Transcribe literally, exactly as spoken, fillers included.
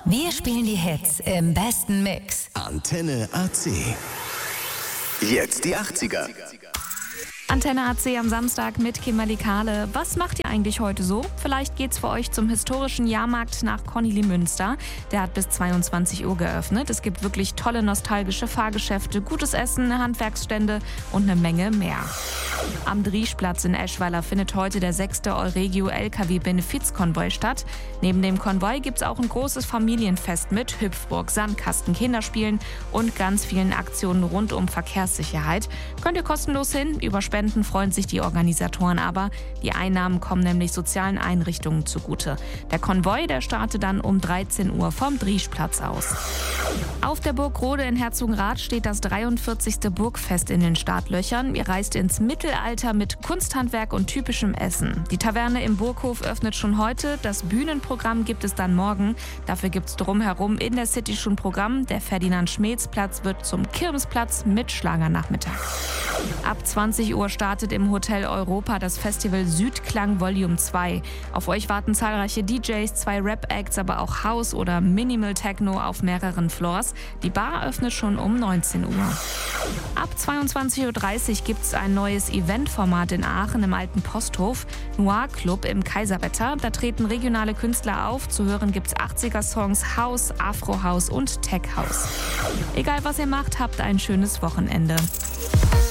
Wir spielen die Hits im besten Mix. Antenne A C. Jetzt die achtziger. Antenne A C am Samstag mit Kimberly Kahle. Was macht ihr eigentlich heute so? Vielleicht geht's für euch zum historischen Jahrmarkt nach Kornelimünster. Der hat bis zweiundzwanzig Uhr geöffnet. Es gibt wirklich tolle nostalgische Fahrgeschäfte, gutes Essen, Handwerksstände und eine Menge mehr. Am Drieschplatz in Eschweiler findet heute der sechste Euregio L K W-Benefizkonvoi statt. Neben dem Konvoi gibt's auch ein großes Familienfest mit Hüpfburg, Sandkasten, Kinderspielen und ganz vielen Aktionen rund um Verkehrssicherheit. Könnt ihr kostenlos hin, über Spenden freuen sich die Organisatoren aber. Die Einnahmen kommen nämlich sozialen Einrichtungen zugute. Der Konvoi, der startet dann um dreizehn Uhr vom Drieschplatz aus. Auf der Burg Rode in Herzogenrath steht das dreiundvierzigste Burgfest in den Startlöchern. Ihr reist ins Mittelalter mit Kunsthandwerk und typischem Essen. Die Taverne im Burghof öffnet schon heute. Das Bühnenprogramm gibt es dann morgen. Dafür gibt es drumherum in der City schon Programm. Der Ferdinand-Schmelz-Platz wird zum Kirmesplatz mit Schlagernachmittag. Ab zwanzig Uhr startet im Hotel Europa das Festival Südklang Volume zwei. Auf euch warten zahlreiche D Js, zwei Rap-Acts, aber auch House- oder Minimal-Techno auf mehreren Floors. Die Bar öffnet schon um neunzehn Uhr. Ab zweiundzwanzig Uhr dreißig gibt es ein neues Eventformat in Aachen im Alten Posthof. Noir Club im Kaiserwetter. Da treten regionale Künstler auf. Zu hören gibt es achtziger-Songs, House, Afro-House und Tech-House. Egal was ihr macht, habt ein schönes Wochenende.